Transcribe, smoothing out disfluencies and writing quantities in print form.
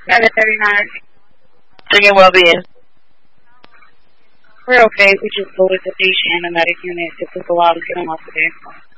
7:39. Singing well-being. We're okay. We just loaded the patient and the medic unit. It took a while to get them off the vehicle.